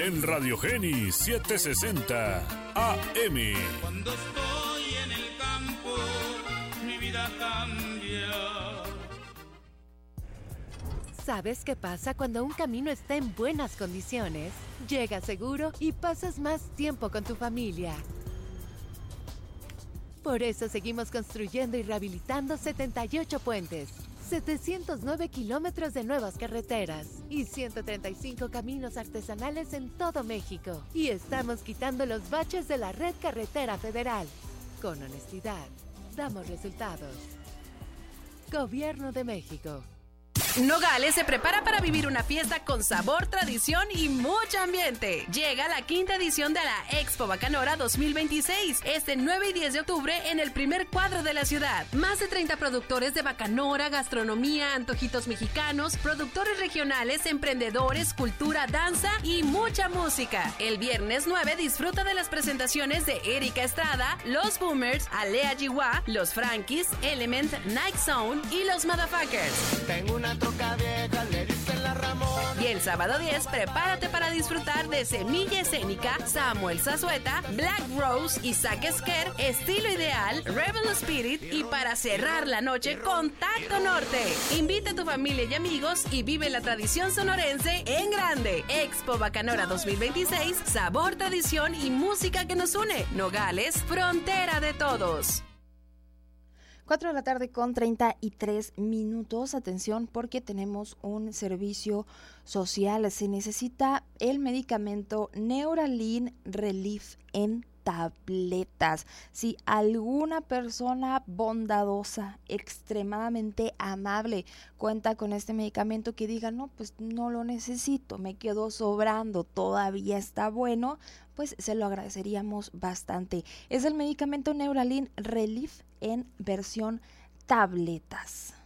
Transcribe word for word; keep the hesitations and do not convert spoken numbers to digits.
en Radio Geni setecientos sesenta A M. Cuando estoy en el campo, mi vida cambia. ¿Sabes qué pasa cuando un camino está en buenas condiciones? Llegas seguro y pasas más tiempo con tu familia. Por eso seguimos construyendo y rehabilitando setenta y ocho puentes, setecientos nueve kilómetros de nuevas carreteras y ciento treinta y cinco caminos artesanales en todo México. Y estamos quitando los baches de la red carretera federal. Con honestidad, damos resultados. Gobierno de México. Nogales se prepara para vivir una fiesta con sabor, tradición y mucho ambiente. Llega la quinta edición de la Expo Bacanora dos mil veintiséis, este nueve y diez de octubre en el primer cuadro de la ciudad. Más de treinta productores de bacanora, gastronomía, antojitos mexicanos, productores regionales, emprendedores, cultura, danza y mucha música. El viernes nueve disfruta de las presentaciones de Erika Estrada, Los Boomers, Alea Jiwa, Los Frankies, Element, Nike Zone y Los Motherfuckers. Tengo una troca vieja, le dicen la Ramona. Y el sábado diez, prepárate para disfrutar de Semilla Escénica, Samuel Zazueta, Black Rose, Isaac Esquer, Estilo Ideal, Rebel Spirit y para cerrar la noche, Contacto Norte. Invita a tu familia y amigos y vive la tradición sonorense en grande. Expo Bacanora dos mil veintiséis, sabor, tradición y música que nos une. Nogales, frontera de todos. cuatro de la tarde con treinta y tres minutos. Atención porque tenemos un servicio social. Se necesita el medicamento Neuralin Relief en tabletas. Si alguna persona bondadosa, extremadamente amable, cuenta con este medicamento que diga, no, pues no lo necesito, me quedó sobrando, todavía está bueno, pues se lo agradeceríamos bastante. Es el medicamento Neuralin Relief en versión tabletas.